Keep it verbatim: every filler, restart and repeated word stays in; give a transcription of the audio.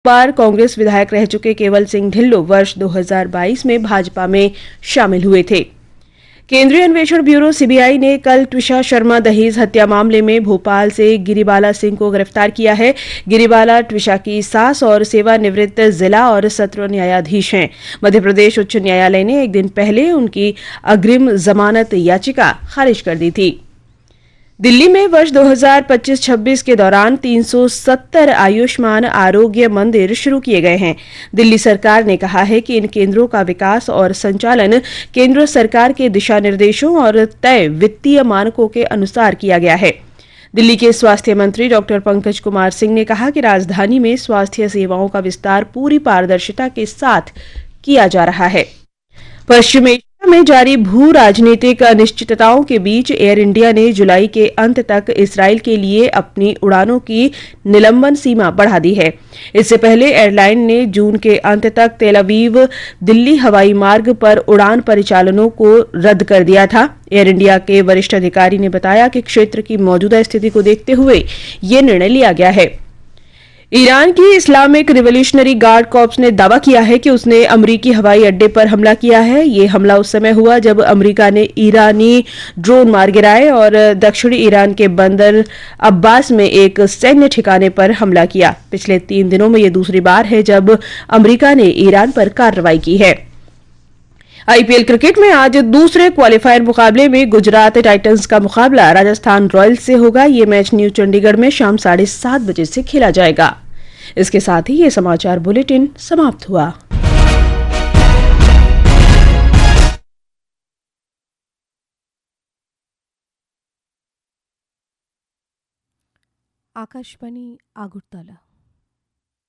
बार कांग्रेस विधायक रह चुके केवल सिंह ढिल्लों वर्ष दो हज़ार बाईस में भाजपा में शामिल हुए थे। केंद्रीय अन्वेषण ब्यूरो सीबीआई ने कल ट्विशा शर्मा दहेज हत्या मामले में भोपाल से गिरिबाला सिंह को गिरफ्तार किया है। गिरिबाला ट्विशा की सास और सेवानिवृत्त जिला और सत्र न्यायाधीश हैं। मध्य प्रदेश उच्च न्यायालय ने एक दिन पहले उनकी अग्रिम जमानत याचिका खारिज कर दी थी। दिल्ली में वर्ष दो हज़ार पच्चीस छब्बीस के दौरान तीन सौ सत्तर आयुष्मान आरोग्य मंदिर शुरू किए गए हैं। दिल्ली सरकार ने कहा है कि इन केंद्रों का विकास और संचालन केंद्र सरकार के दिशा निर्देशों और तय वित्तीय मानकों के अनुसार किया गया है। दिल्ली के स्वास्थ्य मंत्री डॉक्टर पंकज कुमार सिंह ने कहा कि राजधानी में स्वास्थ्य सेवाओं का विस्तार पूरी पारदर्शिता के साथ किया जा रहा है। पश्चिम एशिया में जारी भू राजनीतिक अनिश्चितताओं के बीच एयर इंडिया ने जुलाई के अंत तक इसराइल के लिए अपनी उड़ानों की निलंबन सीमा बढ़ा दी है। इससे पहले एयरलाइन ने जून के अंत तक तेल अवीव दिल्ली हवाई मार्ग पर उड़ान परिचालनों को रद्द कर दिया था। एयर इंडिया के वरिष्ठ अधिकारी ने बताया कि क्षेत्र की मौजूदा स्थिति को देखते हुए ये निर्णय लिया गया है। ईरान की इस्लामिक रिवॉल्यूशनरी गार्ड कॉर्प्स ने दावा किया है कि उसने अमरीकी हवाई अड्डे पर हमला किया है। ये हमला उस समय हुआ जब अमरीका ने ईरानी ड्रोन मार गिराए और दक्षिणी ईरान के बंदर अब्बास में एक सैन्य ठिकाने पर हमला किया। पिछले तीन दिनों में ये दूसरी बार है जब अमरीका ने ईरान पर कार्रवाई की है। आईपीएल क्रिकेट में आज दूसरे क्वालीफायर मुकाबले में गुजरात टाइटंस का मुकाबला राजस्थान रॉयल्स से होगा। ये मैच न्यू चंडीगढ़ में शाम साढ़े सात बजे से खेला जाएगा। इसके साथ ही ये समाचार बुलेटिन समाप्त हुआ। आकाशवाणी आगरतला।